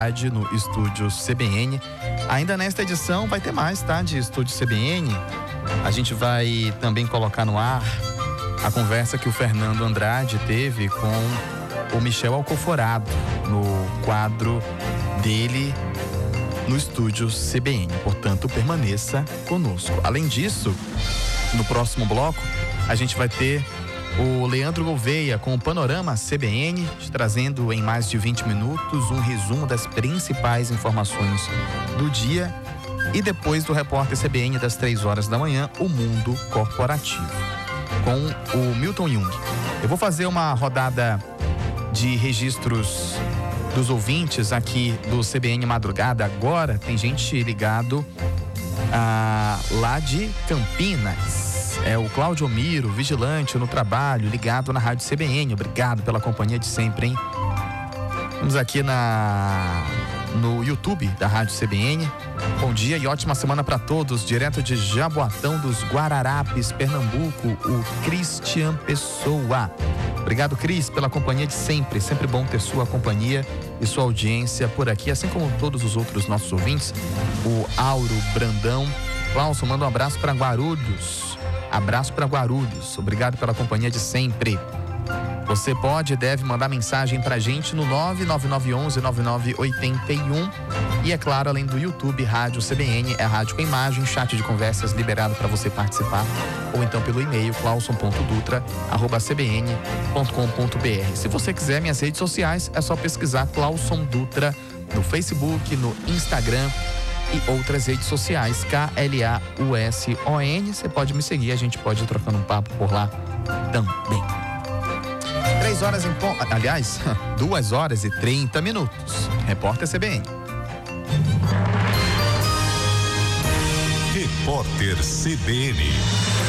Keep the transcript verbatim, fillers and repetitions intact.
no Estúdio C B N. Ainda nesta edição vai ter mais, tá? De Estúdio C B N. A gente vai também colocar no ar a conversa que o Fernando Andrade teve com o Michel Alcoforado no quadro dele no Estúdio C B N. Portanto, permaneça conosco. Além disso, no próximo bloco, a gente vai ter o Leandro Gouveia com o Panorama C B N, trazendo em mais de vinte minutos um resumo das principais informações do dia. E depois do Repórter C B N das três horas da manhã, o Mundo Corporativo, com o Milton Jung. Eu vou fazer uma rodada de registros dos ouvintes aqui do C B N Madrugada agora. Tem gente ligado ah, lá de Campinas. É o Cláudio Miro, vigilante no trabalho, ligado na Rádio C B N. Obrigado pela companhia de sempre, hein? Vamos aqui na no YouTube da Rádio C B N. Bom dia e ótima semana para todos. Direto de Jaboatão dos Guararapes, Pernambuco, o Cristian Pessoa. Obrigado, Cris, pela companhia de sempre. Sempre bom ter sua companhia e sua audiência por aqui, assim como todos os outros nossos ouvintes. O Auro Brandão. Clauson, manda um abraço para Guarulhos. Abraço para Guarulhos. Obrigado pela companhia de sempre. Você pode e deve mandar mensagem pra gente no nove nove nove um um nove nove oito um. E é claro, além do YouTube, Rádio C B N, é rádio com imagem, chat de conversas liberado para você participar, ou então pelo e-mail clauson ponto dutra arroba c b n ponto com ponto b r. Se você quiser minhas redes sociais, é só pesquisar Clauson Dutra no Facebook, no Instagram e outras redes sociais, K L A U S O N. Você pode me seguir, a gente pode ir trocando um papo por lá também. Três horas em ponto, aliás, duas horas e trinta minutos. Repórter C B N. Repórter C B N.